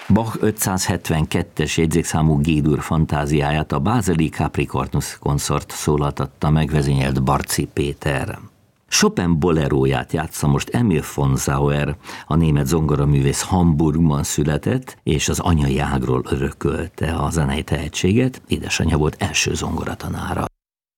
Bach 572-es jegyzékszámú G-dur fantáziáját a Bázeli Capricornus Consort szólaltatta meg, vezényelt Barczy Péter. Chopin boleróját játsza most Emil von Sauer, a német zongoraművész Hamburgban született, és az anyai ágról örökölte a zenei tehetséget, édesanyja volt első zongoratanára.